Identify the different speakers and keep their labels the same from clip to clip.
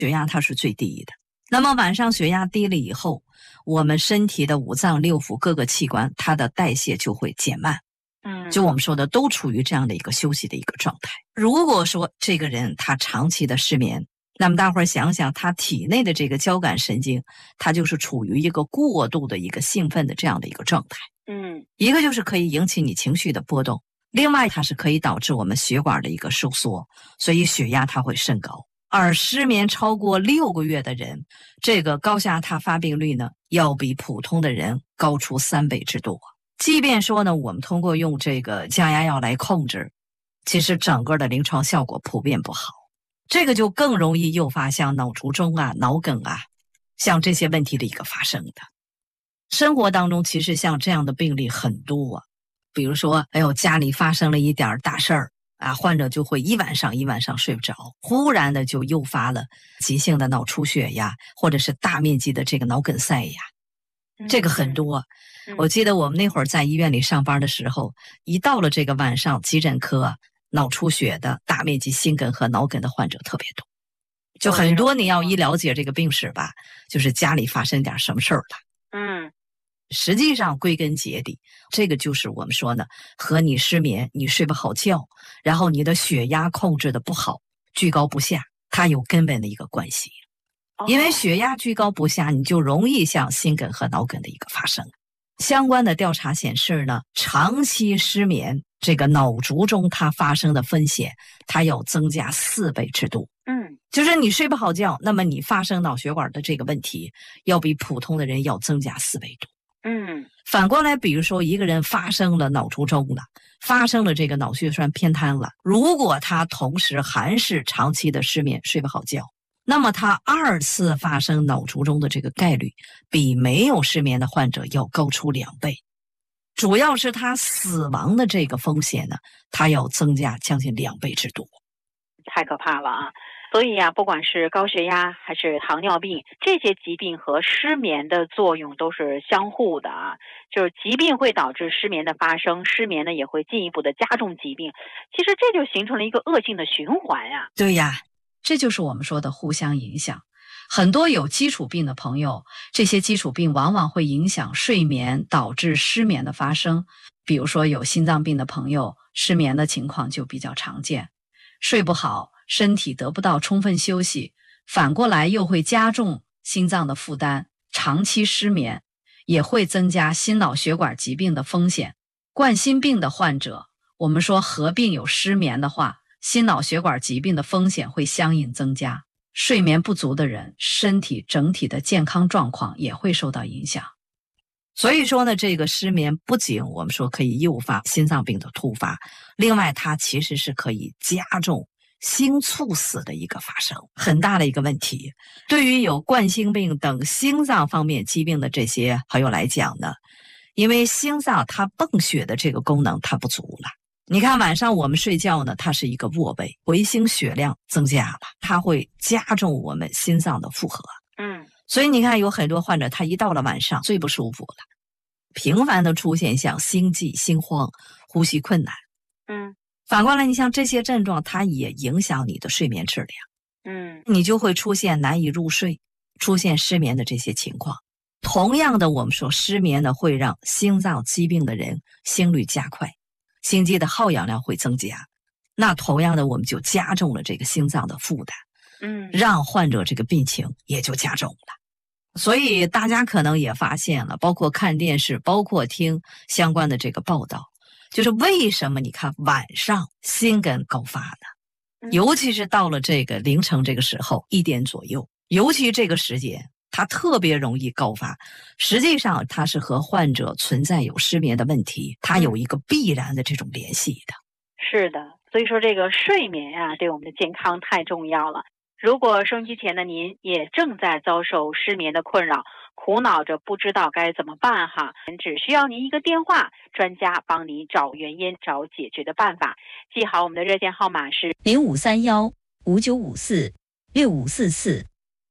Speaker 1: 血压它是最低的。那么晚上血压低了以后，我们身体的五脏六腑各个器官它的代谢就会减慢，就我们说的都处于这样的一个休息的一个状态。如果说这个人他长期的失眠，那么大伙儿想想，他体内的这个交感神经，它就是处于一个过度的一个兴奋的这样的一个状态。一个就是可以引起你情绪的波动，另外它是可以导致我们血管的一个收缩，所以血压它会升高。而失眠超过6个月的人，这个高血压它发病率呢，要比普通的人高出3倍之多。即便说呢，我们通过用这个降压药来控制，其实整个的临床效果普遍不好。这个就更容易诱发像脑卒中啊、脑梗啊，像这些问题的一个发生的。生活当中其实像这样的病例很多啊，比如说，家里发生了一点大事儿啊，患者就会一晚上睡不着，忽然的就诱发了急性的脑出血呀，或者是大面积的这个脑梗塞呀，这个很多。我记得我们那会儿在医院里上班的时候，一到了这个晚上，急诊科脑出血的大面积心梗和脑梗的患者特别多，就很多。你要一了解这个病史吧，就是家里发生点什么事儿了。实际上归根结底，这个就是我们说呢，和你失眠，你睡不好觉，然后你的血压控制的不好，居高不下，它有根本的一个关系。因为血压居高不下，你就容易像心梗和脑梗的一个发生。相关的调查显示呢，长期失眠，这个脑卒中它发生的风险，它要增加4倍之多。就是你睡不好觉，那么你发生脑血管的这个问题，要比普通的人要增加4倍多。反过来，比如说一个人发生了脑卒中了，发生了这个脑血栓偏瘫了，如果他同时还是长期的失眠，睡不好觉，那么他2次发生脑卒中的这个概率，比没有失眠的患者要高出2倍。主要是他死亡的这个风险呢，他要增加将近2倍之多。
Speaker 2: 太可怕了啊！所以不管是高血压还是糖尿病，这些疾病和失眠的作用都是相互的啊。就是疾病会导致失眠的发生，失眠呢也会进一步的加重疾病。其实这就形成了一个恶性的循环呀。
Speaker 1: 对呀，这就是我们说的互相影响。很多有基础病的朋友，这些基础病往往会影响睡眠，导致失眠的发生。比如说有心脏病的朋友，失眠的情况就比较常见。睡不好，身体得不到充分休息，反过来又会加重心脏的负担，长期失眠也会增加心脑血管疾病的风险。冠心病的患者，我们说合并有失眠的话，心脑血管疾病的风险会相应增加。睡眠不足的人，身体整体的健康状况也会受到影响。所以说呢，这个失眠不仅我们说可以诱发心脏病的突发，另外它其实是可以加重心猝死的一个发生，很大的一个问题。对于有冠心病等心脏方面疾病的这些朋友来讲呢，因为心脏它泵血的这个功能它不足了。你看晚上我们睡觉呢，它是一个卧位，回心血量增加了，它会加重我们心脏的负荷。所以你看有很多患者他一到了晚上最不舒服了，频繁的出现像心悸、心慌、呼吸困难。反过来你像这些症状，它也影响你的睡眠质量。你就会出现难以入睡，出现失眠的这些情况。同样的，我们说失眠呢，会让心脏疾病的人心率加快，心肌的耗氧量会增加。那同样的，我们就加重了这个心脏的负担，让患者这个病情也就加重了。所以大家可能也发现了，包括看电视，包括听相关的这个报道，就是为什么你看晚上心梗高发呢？尤其是到了这个凌晨这个时候1点左右，尤其这个时间它特别容易高发。实际上它是和患者存在有失眠的问题，它有一个必然的这种联系的。
Speaker 2: 是的，所以说这个睡眠对我们的健康太重要了。如果收音机前的您也正在遭受失眠的困扰，苦恼着不知道该怎么办只需要您一个电话，专家帮你找原因，找解决的办法。记好我们的热线号码是
Speaker 3: 0531-5954-6544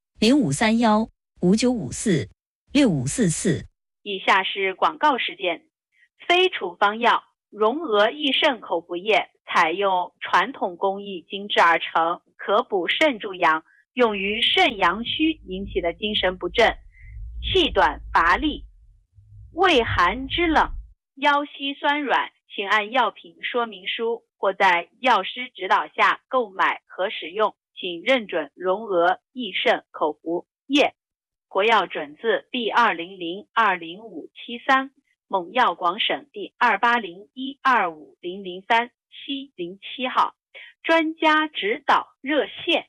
Speaker 3: 0531-5954-6544。
Speaker 2: 以下是广告时间。非处方药荣额益肾口服液采用传统工艺精制而成，可补肾助阳， 用于肾阳虚引起的精神不振、气短乏力、畏寒肢冷、腰膝酸软，请按药品说明书或在药师指导下购买和使用，请认准荣娥益肾口服液。国药准字第200-20573，蒙药广省第280125003707号。专家指导热线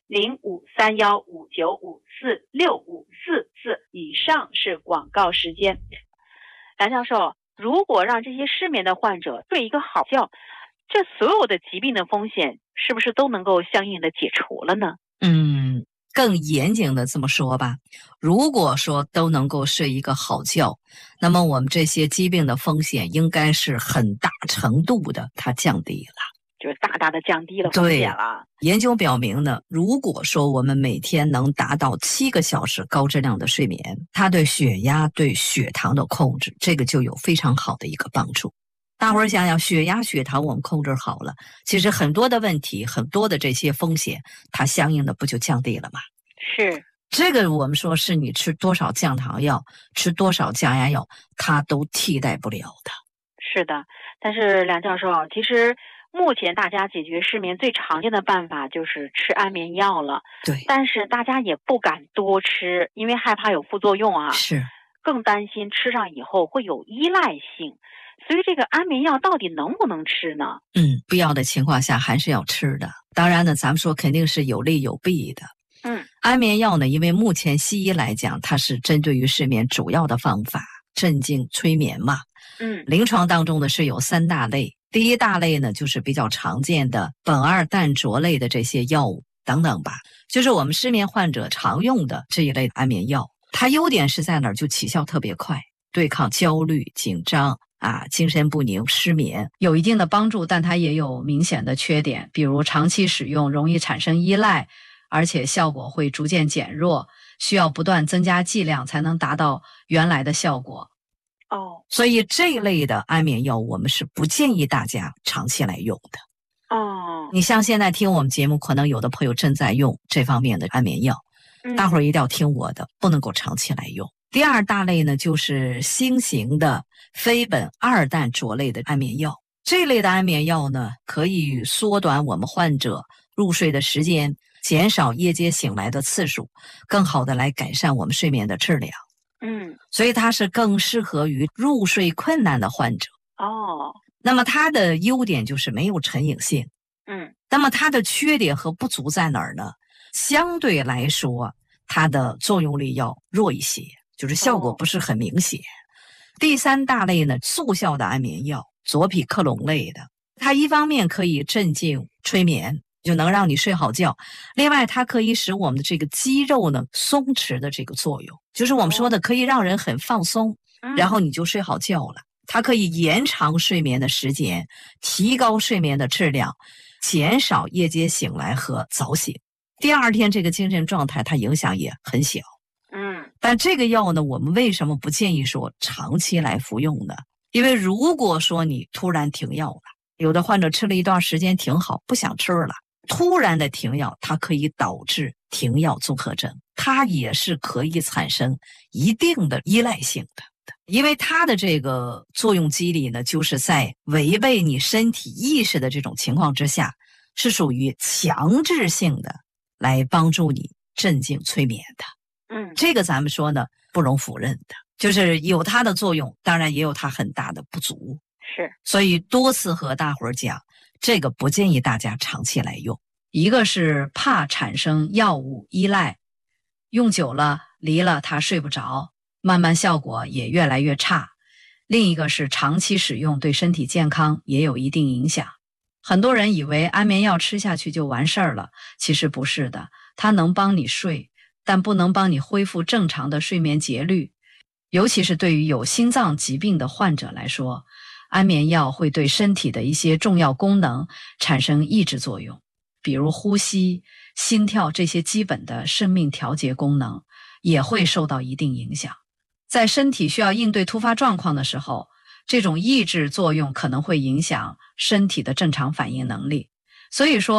Speaker 2: 053159546544，以上是广告时间。梁教授，如果让这些失眠的患者睡一个好觉，这所有的疾病的风险是不是都能够相应的解除了呢？
Speaker 1: 更严谨的这么说吧，如果说都能够睡一个好觉，那么我们这些疾病的风险应该是很大程度的它降低了，
Speaker 2: 就是大大的降低了风险了。
Speaker 1: 研究表明呢，如果说我们每天能达到7个小时高质量的睡眠，它对血压、对血糖的控制，这个就有非常好的一个帮助。大伙儿想想，血压、血糖我们控制好了，其实很多的问题，很多的这些风险，它相应的不就降低了吗？
Speaker 2: 是，
Speaker 1: 这个我们说是你吃多少降糖药，吃多少降压药，它都替代不了的。
Speaker 2: 是的，但是梁教授，其实目前大家解决失眠最常见的办法就是吃安眠药了。
Speaker 1: 对，
Speaker 2: 但是大家也不敢多吃，因为害怕有副作用啊。
Speaker 1: 是，
Speaker 2: 更担心吃上以后会有依赖性。所以这个安眠药到底能不能吃呢？
Speaker 1: 必要的情况下还是要吃的。当然呢，咱们说肯定是有利有弊的。安眠药呢，因为目前西医来讲，它是针对于失眠主要的方法，镇静催眠嘛。临床当中呢是有3大类。第一大类呢，就是比较常见的苯二氮卓类的这些药物等等吧，就是我们失眠患者常用的这一类安眠药。它优点是在哪儿？就起效特别快，对抗焦虑、紧张精神不宁、失眠
Speaker 3: 有一定的帮助，但它也有明显的缺点，比如长期使用容易产生依赖，而且效果会逐渐减弱，需要不断增加剂量才能达到原来的效果。
Speaker 1: 所以这一类的安眠药我们是不建议大家长期来用的。你像现在听我们节目，可能有的朋友正在用这方面的安眠药，大伙儿一定要听我的，不能够长期来用。第二大类呢，就是新型的非苯二氮卓类的安眠药。这类的安眠药呢，可以缩短我们患者入睡的时间，减少夜间醒来的次数，更好的来改善我们睡眠的质量。所以它是更适合于入睡困难的患者。那么它的优点就是没有成瘾性。那么它的缺点和不足在哪儿呢？相对来说，它的作用力要弱一些，就是效果不是很明显。第三大类呢，速效的安眠药，佐匹克隆类的，它一方面可以镇静催眠，就能让你睡好觉，另外它可以使我们的这个肌肉呢松弛的这个作用，就是我们说的可以让人很放松，然后你就睡好觉了。它可以延长睡眠的时间，提高睡眠的质量，减少夜间醒来和早醒。第二天这个精神状态它影响也很小。但这个药呢，我们为什么不建议说长期来服用呢？因为如果说你突然停药了，有的患者吃了一段时间挺好，不想吃了，突然的停药，它可以导致停药综合症，它也是可以产生一定的依赖性的。因为它的这个作用机理呢，就是在违背你身体意识的这种情况之下，是属于强制性的来帮助你镇静催眠的。这个咱们说呢，不容否认的，就是有它的作用，当然也有它很大的不足。
Speaker 2: 是，
Speaker 1: 所以多次和大伙儿讲，这个不建议大家长期来用。
Speaker 3: 一个是怕产生药物依赖，用久了离了他睡不着，慢慢效果也越来越差。另一个是长期使用对身体健康也有一定影响。很多人以为安眠药吃下去就完事儿了，其实不是的，它能帮你睡，但不能帮你恢复正常的睡眠节律。尤其是对于有心脏疾病的患者来说，安眠药会对身体的一些重要功能产生抑制作用，比如呼吸、心跳这些基本的生命调节功能也会受到一定影响。在身体需要应对突发状况的时候，这种抑制作用可能会影响身体的正常反应能力。所以说，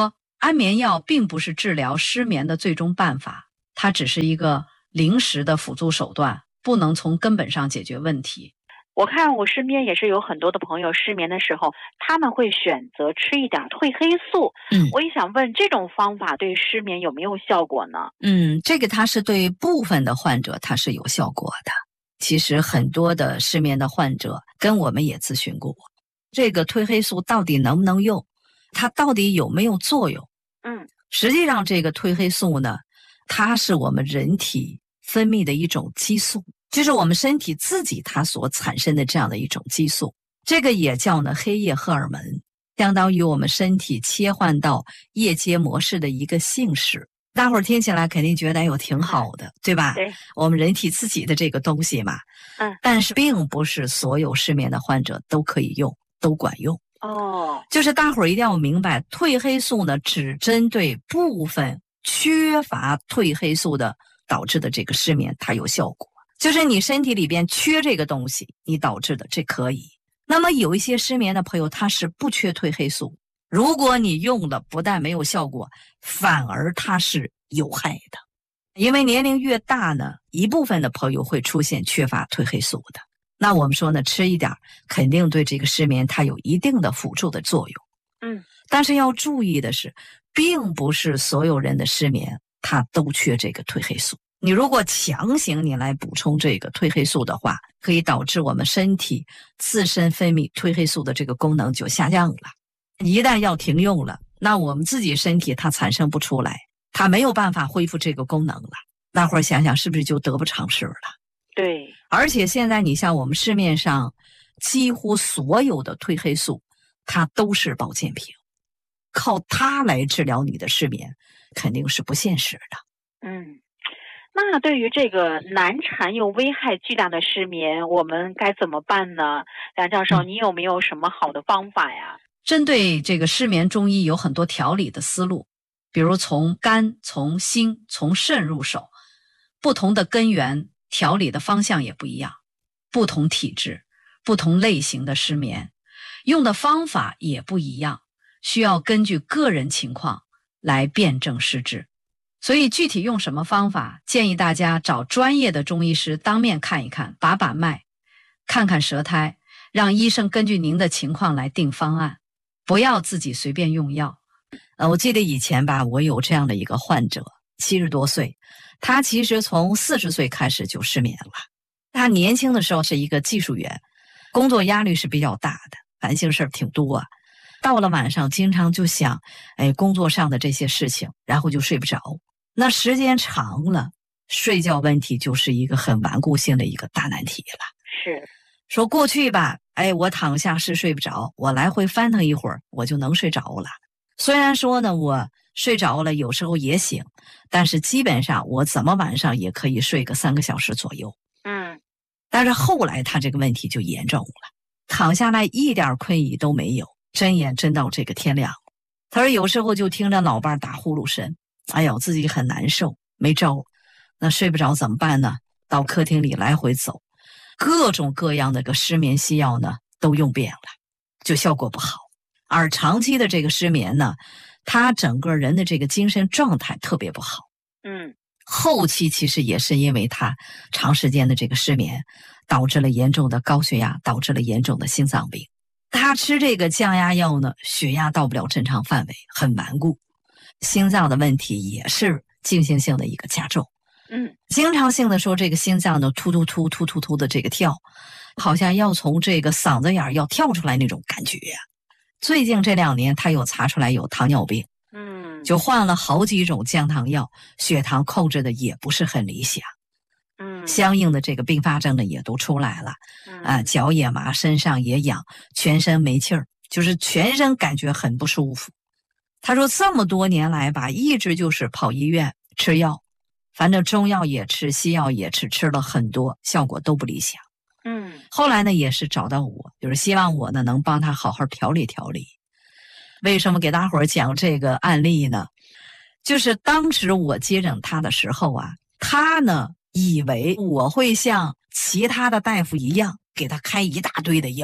Speaker 3: 安眠药并不是治疗失眠的最终办法，它只是一个临时的辅助手段，不能从根本上解决问题。
Speaker 2: 我看我身边也是有很多的朋友失眠的时候，他们会选择吃一点褪黑素。我也想问，这种方法对失眠有没有效果呢？
Speaker 1: 这个它是对部分的患者它是有效果的。其实很多的失眠的患者跟我们也咨询过，这个褪黑素到底能不能用，它到底有没有作用？实际上这个褪黑素呢，它是我们人体分泌的一种激素，就是我们身体自己它所产生的这样的一种激素，这个也叫呢黑夜荷尔蒙，相当于我们身体切换到夜间模式的一个信使。大伙儿听起来肯定觉得有挺好的，对吧？
Speaker 2: 对，
Speaker 1: 我们人体自己的这个东西嘛。但是并不是所有失眠的患者都可以用，都管用。就是大伙儿一定要明白，褪黑素呢只针对部分缺乏褪黑素的导致的这个失眠它有效果，就是你身体里边缺这个东西你导致的，这可以。那么有一些失眠的朋友他是不缺褪黑素，如果你用的不但没有效果，反而它是有害的。因为年龄越大呢，一部分的朋友会出现缺乏褪黑素的，那我们说呢，吃一点肯定对这个失眠它有一定的辅助的作用。但是要注意的是，并不是所有人的失眠他都缺这个褪黑素。你如果强行你来补充这个褪黑素的话，可以导致我们身体自身分泌褪黑素的这个功能就下降了。一旦要停用了，那我们自己身体它产生不出来，它没有办法恢复这个功能了。大伙儿想想是不是就得不偿失了？
Speaker 2: 对，
Speaker 1: 而且现在你像我们市面上几乎所有的褪黑素，它都是保健品，靠它来治疗你的失眠肯定是不现实的。
Speaker 2: 那对于这个难缠又危害巨大的失眠，我们该怎么办呢？梁教授，你有没有什么好的方法呀？
Speaker 3: 针对这个失眠，中医有很多调理的思路，比如从肝、从心、从肾入手，不同的根源调理的方向也不一样，不同体质、不同类型的失眠，用的方法也不一样，需要根据个人情况来辨证施治。所以具体用什么方法，建议大家找专业的中医师当面看一看，把把脉，看看舌苔，让医生根据您的情况来定方案，不要自己随便用药。
Speaker 1: 我记得以前吧，我有这样的一个患者，70多岁，他其实从40岁开始就失眠了。他年轻的时候是一个技术员，工作压力是比较大的，烦心事儿挺多。到了晚上经常就想工作上的这些事情，然后就睡不着。那时间长了，睡觉问题就是一个很顽固性的一个大难题了。
Speaker 2: 是
Speaker 1: 说过去吧，我躺下是睡不着，我来回翻腾一会儿我就能睡着了。虽然说呢我睡着了有时候也醒，但是基本上我怎么晚上也可以睡个3个小时左右。但是后来他这个问题就严重了，躺下来一点困意都没有，睁眼睁到这个天亮。他说有时候就听着老伴打呼噜声，哎呦自己很难受，没招。那睡不着怎么办呢？到客厅里来回走，各种各样的个失眠西药呢都用遍了，就效果不好。而长期的这个失眠呢，他整个人的这个精神状态特别不好。后期其实也是因为他长时间的这个失眠，导致了严重的高血压，导致了严重的心脏病。他吃这个降压药呢，血压到不了正常范围，很顽固，心脏的问题也是进行性的一个加重。经常性的说这个心脏呢突突突突突突的这个跳，好像要从这个嗓子眼要跳出来那种感觉呀。最近这2年他又查出来有糖尿病，就换了好几种降糖药，血糖控制的也不是很理想。相应的这个并发症呢也都出来了，脚也麻，身上也痒，全身没气儿，就是全身感觉很不舒服。他说这么多年来吧，一直就是跑医院吃药，反正中药也吃，西药也吃，吃了很多，效果都不理想。后来呢也是找到我，就是希望我呢能帮他好好调理调理。为什么给大伙儿讲这个案例呢？就是当时我接诊他的时候啊，他呢以为我会像其他的大夫一样给他开一大堆的药，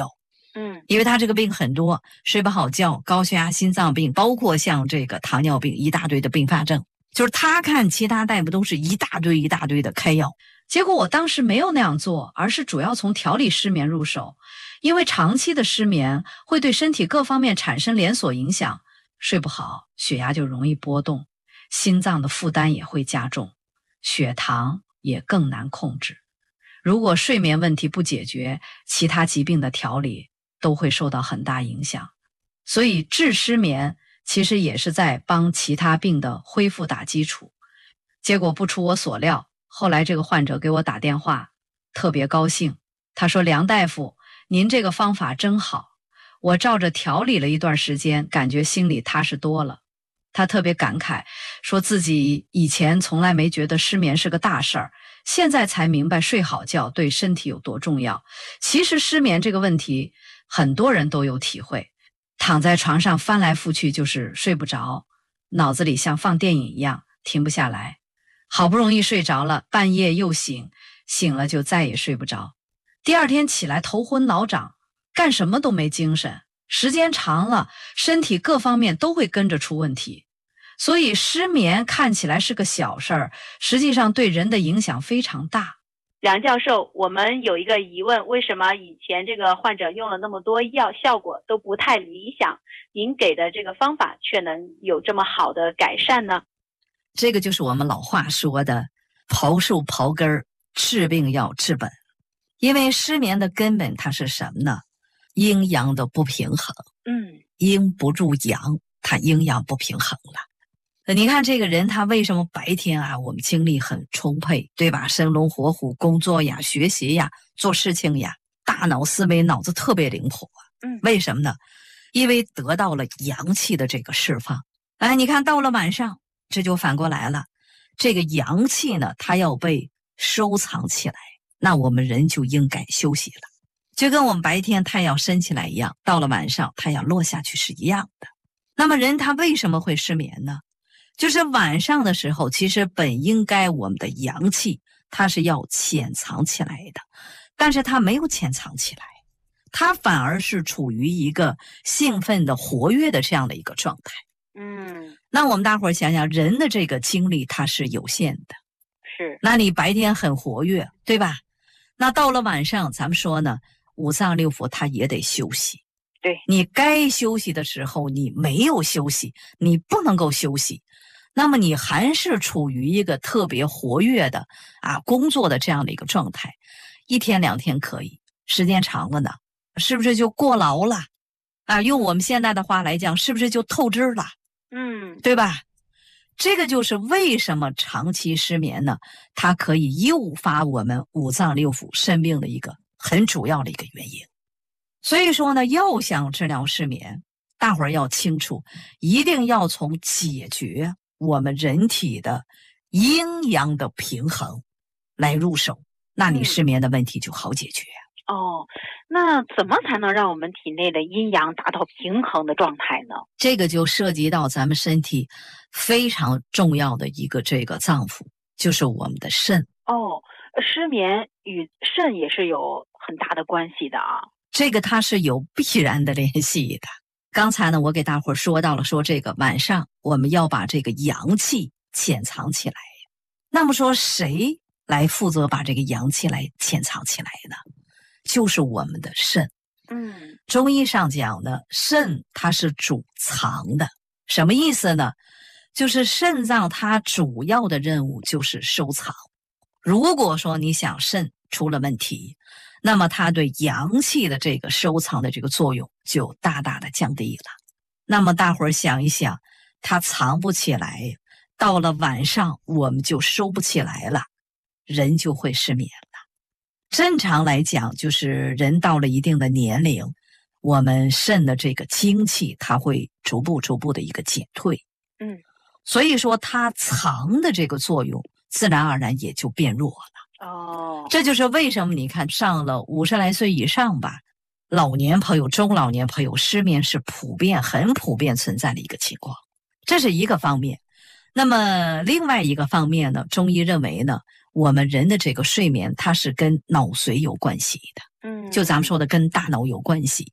Speaker 1: 因为他这个病很多，睡不好觉，高血压、心脏病，包括像这个糖尿病，一大堆的并发症。就是他看其他大夫都是一大堆一大堆的开药，
Speaker 3: 结果我当时没有那样做，而是主要从调理失眠入手。因为长期的失眠会对身体各方面产生连锁影响，睡不好，血压就容易波动，心脏的负担也会加重，血糖也更难控制。如果睡眠问题不解决，其他疾病的调理都会受到很大影响。所以治失眠其实也是在帮其他病的恢复打基础。结果不出我所料，后来这个患者给我打电话，特别高兴。他说：“梁大夫，您这个方法真好，我照着调理了一段时间，感觉心里踏实多了。”他特别感慨，说自己以前从来没觉得失眠是个大事儿，现在才明白睡好觉对身体有多重要。其实失眠这个问题，很多人都有体会，躺在床上翻来覆去就是睡不着，脑子里像放电影一样停不下来，好不容易睡着了，半夜又醒，醒了就再也睡不着。第二天起来头昏脑胀，干什么都没精神，时间长了，身体各方面都会跟着出问题。所以失眠看起来是个小事儿，实际上对人的影响非常大。
Speaker 2: 梁教授，我们有一个疑问，为什么以前这个患者用了那么多药，效果都不太理想，您给的这个方法却能有这么好的改善呢？
Speaker 1: 这个就是我们老话说的刨树刨根儿，治病要治本。因为失眠的根本它是什么呢？阴阳的不平衡。阴不入阳，它阴阳不平衡了。你看这个人他为什么白天啊我们精力很充沛，对吧？生龙活虎，工作呀，学习呀，做事情呀，大脑思维脑子特别灵活。为什么呢？因为得到了阳气的这个释放。你看到了晚上，这就反过来了，这个阳气呢它要被收藏起来，那我们人就应该休息了。就跟我们白天太阳升起来一样，到了晚上太阳落下去是一样的。那么人他为什么会失眠呢？就是晚上的时候，其实本应该我们的阳气它是要潜藏起来的，但是它没有潜藏起来，它反而是处于一个兴奋的活跃的这样的一个状态。那我们大伙儿想想，人的这个精力它是有限的，
Speaker 2: 是。
Speaker 1: 那你白天很活跃，对吧？那到了晚上，咱们说呢，五脏六腑它也得休息。
Speaker 2: 对，
Speaker 1: 你该休息的时候你没有休息，你不能够休息，那么你还是处于一个特别活跃的工作的这样的一个状态。一天两天可以，时间长了呢，是不是就过劳了用我们现在的话来讲，是不是就透支了？对吧？这个就是为什么长期失眠呢，它可以诱发我们五脏六腑生病的一个很主要的一个原因。所以说呢，要想治疗失眠，大伙儿要清楚，一定要从解决我们人体的阴阳的平衡来入手，那你失眠的问题就好解决。
Speaker 2: 那怎么才能让我们体内的阴阳达到平衡的状态呢？
Speaker 1: 这个就涉及到咱们身体非常重要的一个这个脏腑，就是我们的肾。
Speaker 2: 失眠与肾也是有很大的关系的啊。
Speaker 1: 这个它是有必然的联系的。刚才呢，我给大伙儿说到了，说这个晚上我们要把这个阳气潜藏起来。那么说谁来负责把这个阳气来潜藏起来呢？就是我们的肾。中医上讲呢，肾它是主藏的。什么意思呢？就是肾脏它主要的任务就是收藏。如果说你想肾出了问题，那么它对阳气的这个收藏的这个作用就大大的降低了。那么大伙儿想一想，它藏不起来，到了晚上我们就收不起来了，人就会失眠了。正常来讲，就是人到了一定的年龄，我们肾的这个精气它会逐步的一个减退。所以说它藏的这个作用自然而然也就变弱了。这就是为什么你看上了50来岁以上吧，老年朋友、中老年朋友失眠是很普遍存在的一个情况。这是一个方面。那么另外一个方面呢，中医认为呢，我们人的这个睡眠它是跟脑髓有关系的。就咱们说的跟大脑有关系。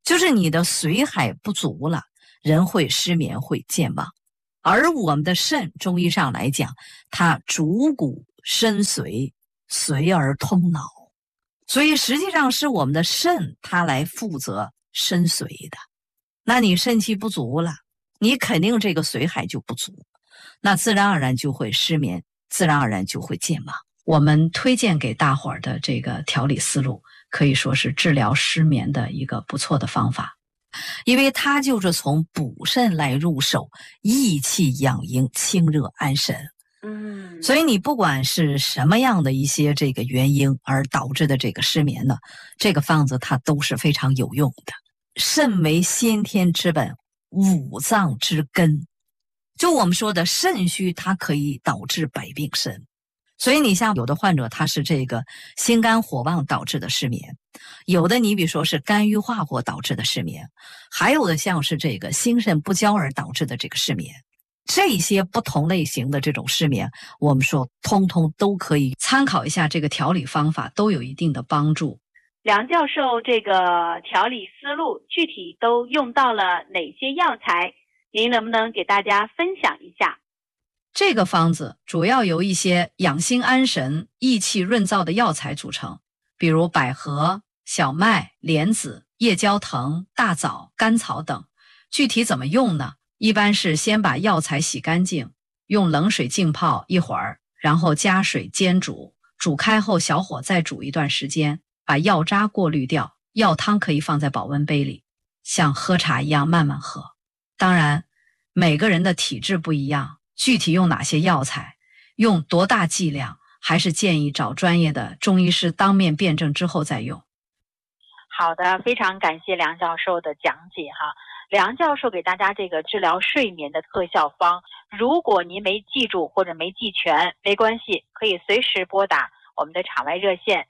Speaker 1: 就是你的髓海不足了，人会失眠，会健忘。而我们的肾，中医上来讲，它主骨生髓，髓而通脑，所以实际上是我们的肾它来负责生髓的。那你肾气不足了，你肯定这个髓海就不足，那自然而然就会失眠，自然而然就会健忘。
Speaker 3: 我们推荐给大伙儿的这个调理思路，可以说是治疗失眠的一个不错的方法。
Speaker 1: 因为它就是从补肾来入手，益气养营，清热安神。所以你不管是什么样的一些这个原因而导致的这个失眠呢，这个方子它都是非常有用的。肾为先天之本，五脏之根。就我们说的肾虚，它可以导致百病生。所以你像有的患者他是这个心肝火旺导致的失眠，有的你比如说是肝郁化火导致的失眠，还有的像是这个心肾不交而导致的这个失眠。这些不同类型的这种失眠，我们说通通都可以
Speaker 3: 参考一下，这个调理方法都有一定的帮助。
Speaker 2: 梁教授这个调理思路具体都用到了哪些药材？您能不能给大家分享一下？
Speaker 3: 这个方子主要由一些养心安神、益气润燥的药材组成，比如百合、小麦、莲子、夜交藤、大枣、甘草等。具体怎么用呢？一般是先把药材洗干净，用冷水浸泡一会儿，然后加水煎煮，煮开后小火再煮一段时间，把药渣过滤掉。药汤可以放在保温杯里，像喝茶一样慢慢喝。当然，每个人的体质不一样，具体用哪些药材，用多大剂量，还是建议找专业的中医师当面辩证之后再用。
Speaker 2: 好的，非常感谢梁教授的讲解哈。梁教授给大家这个治疗睡眠的特效方，如果您没记住或者没记全，没关系，可以随时拨打我们的场外热线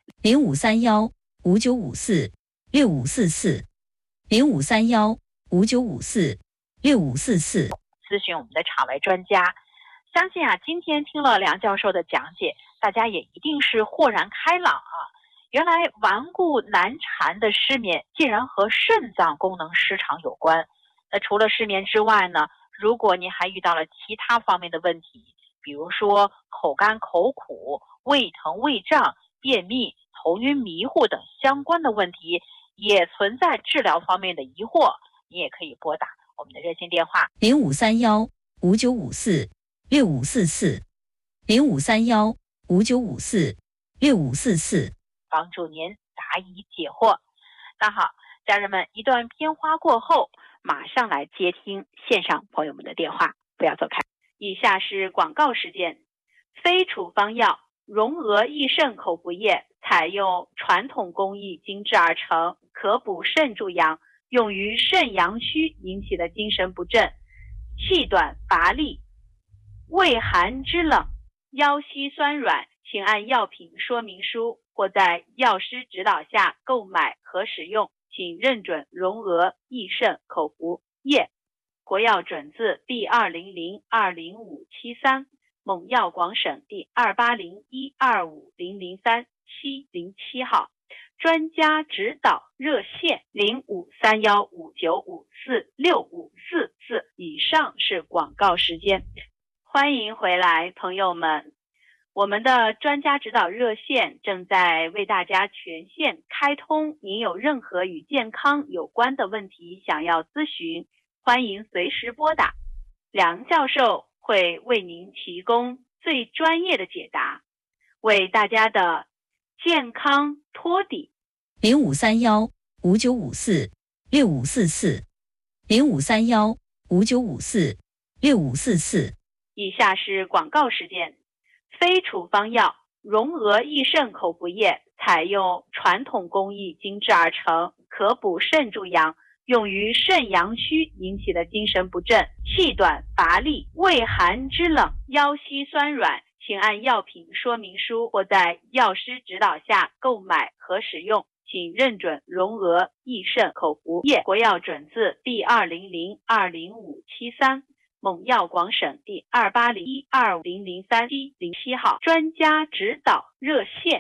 Speaker 4: 0531-5954-6544 0531-5954-6544
Speaker 2: 咨询我们的场外专家。相信今天听了梁教授的讲解，大家也一定是豁然开朗原来顽固难缠的失眠竟然和肾脏功能失常有关。那除了失眠之外呢，如果您还遇到了其他方面的问题，比如说口干口苦、胃疼胃胀、便秘、头晕迷糊等相关的问题，也存在治疗方面的疑惑，你也可以拨打我们的热线电话
Speaker 4: 0531-5954-6544 0531-5954-6544，
Speaker 2: 帮助您答疑解惑。那好，家人们，一段片花过后，马上来接听线上朋友们的电话，不要走开。以下是广告时间。非处方药荣娥益肾口服液，采用传统工艺精制而成，可补肾助阳，用于肾阳虚引起的精神不振、气短乏力、胃寒肢冷、腰膝酸软，请按药品说明书或在药师指导下购买和使用，请认准荣娥益肾口服液，国药准字第200-20573，蒙药广省第280125003-707号，专家指导热线0531-5954-6544。以上是广告时间。欢迎回来，朋友们。我们的专家指导热线正在为大家全线开通，您有任何与健康有关的问题想要咨询，欢迎随时拨打，梁教授会为您提供最专业的解答，为大家的健康托底。
Speaker 4: 0531-5954-6544 0531-5954-6544。
Speaker 2: 以下是广告时间。非处方药荣娥益肾口服液，采用传统工艺精制而成，可补肾助阳，用于肾阳虚引起的精神不振、气短乏力、胃寒肢冷、腰膝酸软，请按药品说明书或在药师指导下购买和使用，请认准荣娥益肾口服液，国药准字第200-20573， 蒙药广省第280125003707号，专家指导热线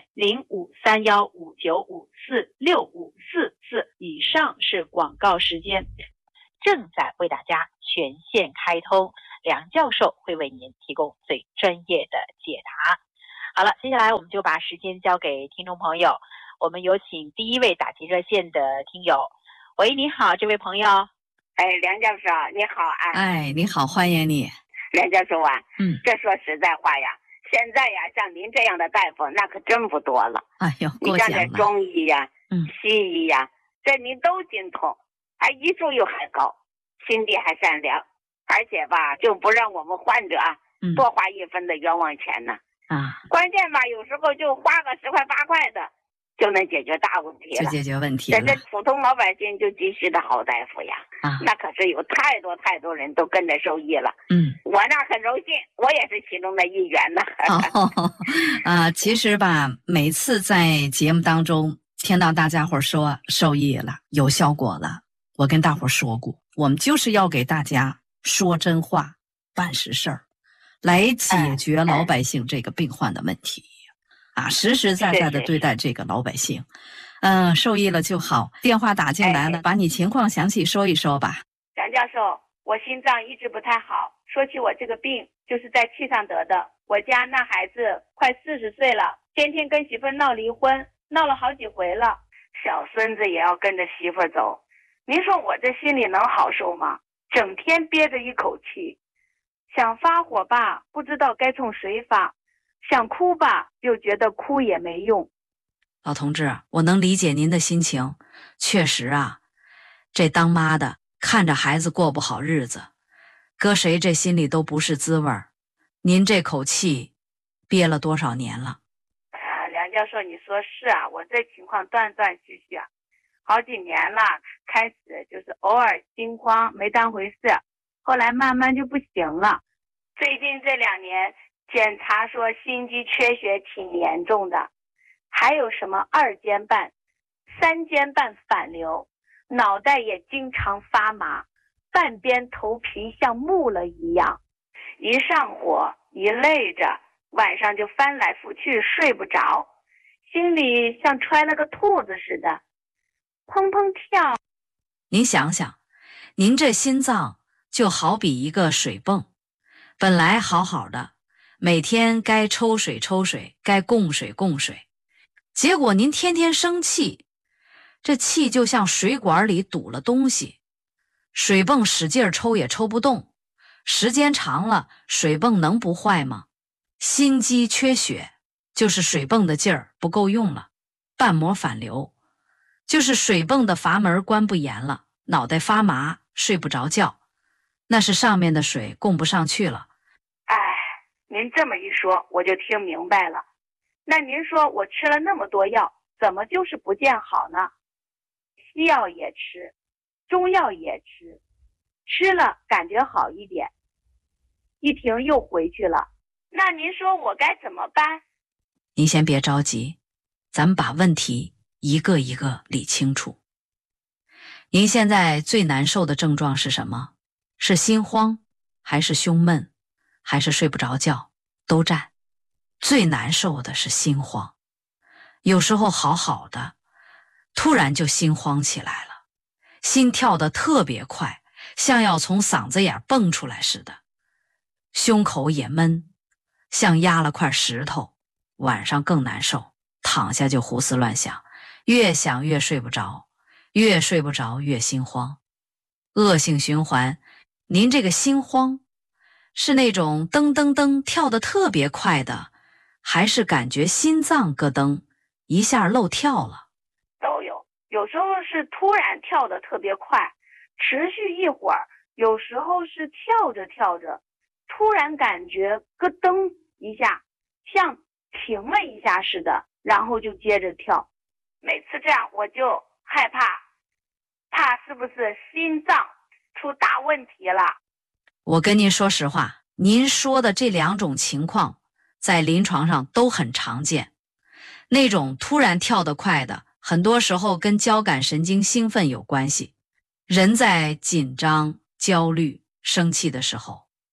Speaker 2: 053159546544。以上是广告时间，正在为大家全线开通，梁教授会为您提供最专业的解答。好了，接下来我们就把时间交给听众朋友，我们有请第一位打进热线的听友。喂，你好，这位朋友。
Speaker 5: 梁教授你好啊。
Speaker 1: 你好，欢迎你。
Speaker 5: 梁教授啊，这说实在话呀，现在呀像您这样的大夫那可真不多了。
Speaker 1: 哎呦，
Speaker 5: 你像这中医呀、西医呀，这您都精通，还医术又还高，心地还善良，而且吧就不让我们患者多花1分的冤枉钱呢。关键吧有时候就花个10块8块的就能解决大问题了，
Speaker 1: 就解决问题了。
Speaker 5: 这普通老百姓就急需的好大夫呀。那可是有太多人都跟着受益了。我那很荣幸，我也是其中的一员呢。
Speaker 1: 其实吧，每次在节目当中听到大家伙说受益了，有效果了，我跟大伙说过，我们就是要给大家说真话，办实事儿，来解决老百姓这个病患的问题。实实在在的对待这个老百姓。受益了就好。电话打进来了，把你情况详细说一说吧。
Speaker 5: 梁教授，我心脏一直不太好，说起我这个病就是在气上得的。我家那孩子快40岁了，天天跟媳妇闹离婚，闹了好几回了，小孙子也要跟着媳妇走。您说我这心里能好受吗？整天憋着一口气，想发火吧不知道该冲谁发，想哭吧又觉得哭也没用。
Speaker 3: 老同志，我能理解您的心情，确实这当妈的看着孩子过不好日子，搁谁这心里都不是滋味儿。您这口气憋了多少年了？
Speaker 5: 梁教授，你说是我这情况断断续续好几年了，开始就是偶尔心慌没当回事，后来慢慢就不行了。最近这2年检查说心肌缺血挺严重的，还有什么2尖瓣、3尖瓣反流，脑袋也经常发麻，半边头皮像木了一样，一上火一累着，晚上就翻来覆去睡不着，心里像揣了个兔子似的，砰砰跳。
Speaker 3: 您想想，您这心脏就好比一个水泵，本来好好的，每天该抽水抽水，该供水供水，结果您天天生气，这气就像水管里堵了东西，水泵使劲抽也抽不动，时间长了，水泵能不坏吗？心肌缺血就是水泵的劲儿不够用了，瓣膜反流就是水泵的阀门关不严了，脑袋发麻，睡不着觉，那是上面的水供不上去了。
Speaker 5: 您这么一说我就听明白了。那您说我吃了那么多药，怎么就是不见好呢？西药也吃，中药也吃，吃了感觉好一点，一停又回去了。那您说我该怎么办？
Speaker 3: 您先别着急，咱们把问题一个一个理清楚。您现在最难受的症状是什么？是心慌，还是胸闷，还是睡不着觉？都占。最难受的是心慌，有时候好好的，突然就心慌起来了，心跳得特别快，像要从嗓子眼蹦出来似的，胸口也闷，像压了块石头。晚上更难受，躺下就胡思乱想，越想越睡不着，越睡不着越心慌，恶性循环。您这个心慌是那种噔噔噔跳得特别快的，还是感觉心脏咯噔一下漏跳了？
Speaker 5: 都有，有时候是突然跳得特别快，持续一会儿，有时候是跳着跳着突然感觉咯噔一下，像停了一下似的，然后就接着跳。每次这样我就害怕是不是心脏出大问题了。
Speaker 3: 我跟您说实话，您说的这2种情况在临床上都很常见。那种突然跳得快的，很多时候跟交感神经兴奋有关系。人在紧张、焦虑、生气的时候，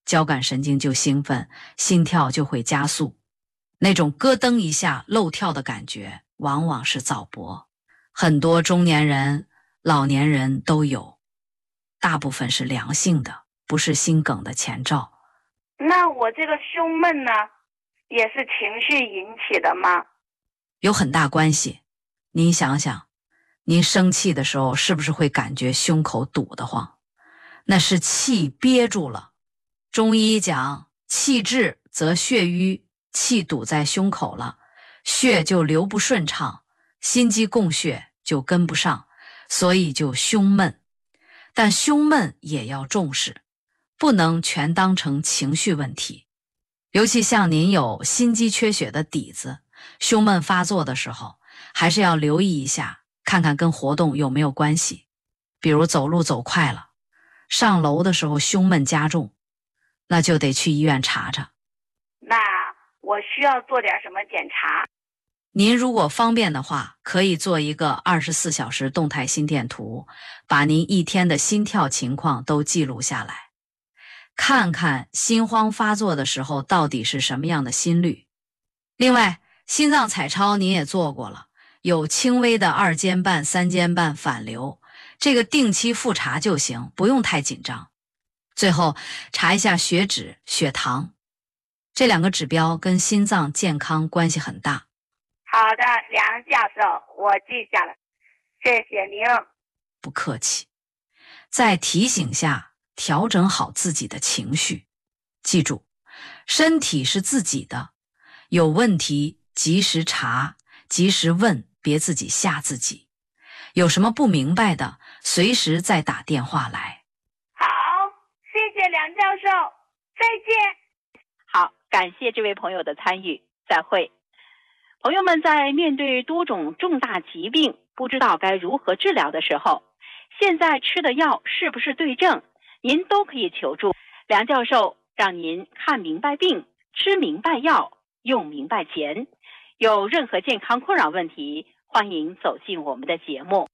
Speaker 3: 交感神经就兴奋，心跳就会加速。那种咯噔一下漏跳的感觉往往是早搏，很多中年人、老年人都有，大部分是良性的，不是心梗的前兆。
Speaker 5: 那我这个胸闷呢，也是情绪引起的吗？
Speaker 3: 有很大关系。您想想，您生气的时候是不是会感觉胸口堵得慌？那是气憋住了。中医讲气滞则血瘀，气堵在胸口了，血就流不顺畅，心肌供血就跟不上，所以就胸闷。但胸闷也要重视，不能全当成情绪问题。尤其像您有心肌缺血的底子，胸闷发作的时候，还是要留意一下，看看跟活动有没有关系。比如走路走快了，上楼的时候胸闷加重，那就得去医院查查。
Speaker 5: 那我需要做点什么检查？
Speaker 3: 您如果方便的话，可以做一个24小时动态心电图，把您一天的心跳情况都记录下来，看看心慌发作的时候到底是什么样的心率。另外，心脏彩超您也做过了，有轻微的2间半、3间半反流，这个定期复查就行，不用太紧张。最后查一下血脂、血糖，这2个指标跟心脏健康关系很大。
Speaker 5: 好的，梁教授，我记下了，谢谢您。
Speaker 3: 不客气。再提醒下，调整好自己的情绪。记住，身体是自己的，有问题及时查，及时问，别自己吓自己。有什么不明白的，随时再打电话来。
Speaker 5: 好，谢谢梁教授，再见。
Speaker 2: 好，感谢这位朋友的参与，再会。朋友们在面对多种重大疾病不知道该如何治疗的时候，现在吃的药是不是对症，您都可以求助梁教授，让您看明白病，吃明白药，用明白钱。有任何健康困扰问题，欢迎走进我们的节目。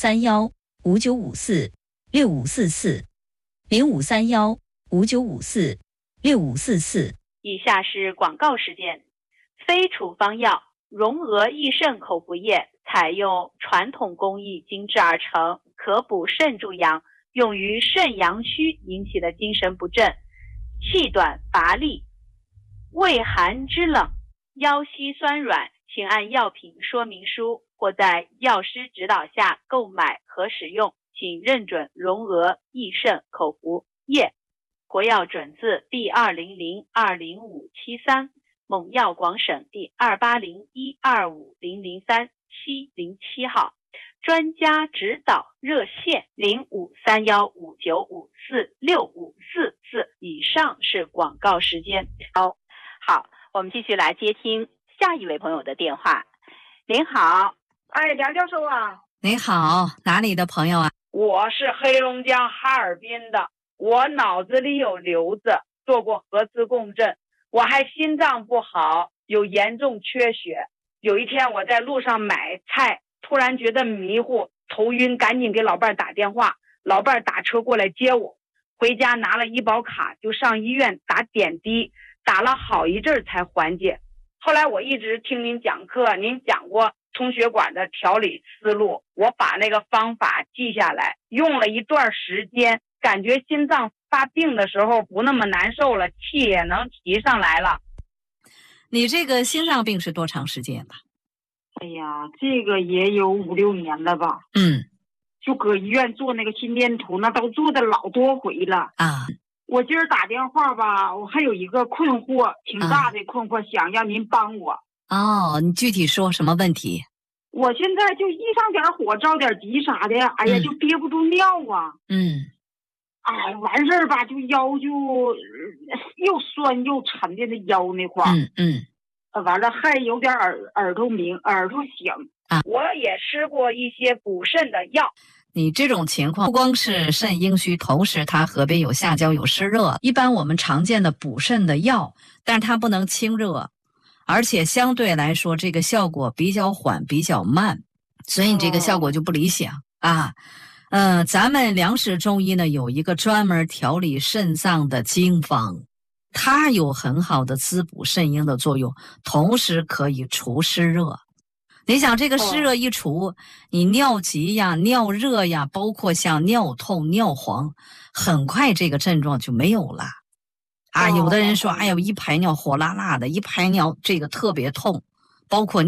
Speaker 4: 0531-5954-6544 0531-5954-6544。
Speaker 2: 以下是广告时间。非处方药荣额益肾口服液采用传统工艺精制而成，可补肾助阳，用于肾阳虚引起的精神不振、气短乏力、畏寒肢冷、腰膝酸软，请按药品说明书或在药师指导下购买和使用，请认准荣额益肾口服液，国药准字第200-20573，蒙药广省第280125003-707号，专家指导热线053159546544。以上是广告时间。好，我们继续来接听下一位朋友的电话。您好。
Speaker 6: 梁教授啊。
Speaker 3: 您好，哪里的朋友啊？
Speaker 6: 我是黑龙江哈尔滨的，我脑子里有瘤子，做过核磁共振，我还心脏不好，有严重缺血。有一天我在路上买菜，突然觉得迷糊头晕，赶紧给老伴打电话，老伴打车过来接我，回家拿了医保卡就上医院打点滴，打了好一阵才缓解。后来我一直听您讲课，您讲过通血管的调理思路，我把那个方法记下来，用了一段时间，感觉心脏发病的时候不那么难受了，气也能提上来了。
Speaker 1: 你这个心脏病是多长时间了？
Speaker 6: 哎呀，这个也有5、6年了吧。就搁医院做那个心电图，那都做的老多回了
Speaker 1: 啊。
Speaker 6: 我今儿打电话吧，我还有一个困惑，挺大的困惑，想让您帮我。
Speaker 1: 哦，你具体说什么问题？
Speaker 6: 我现在就一上点火着点急啥的，哎呀，就憋不住尿啊。完事儿吧，就腰就又酸又沉的那腰那块儿。完了还有点耳朵鸣，耳朵响
Speaker 1: 啊。
Speaker 6: 我也吃过一些补肾的药。
Speaker 1: 你这种情况不光是肾阴虚，同时它合并有下焦有湿热。
Speaker 3: 一般我们常见的补肾的药，
Speaker 1: 但是它不能清热，而且相对来说这个效果比较缓比较慢，所以你这个效果就不理想啊。 咱们梁氏中医呢有一个专门调理肾脏的经方，它有很好的滋补肾阴的作用，同时可以除湿热。你想这个湿热一除，你尿急呀、尿热呀，包括像尿痛、尿黄，很快这个症状就没有了。有的人说，哎呦，一排尿火辣辣的，一排尿这个特别痛，包括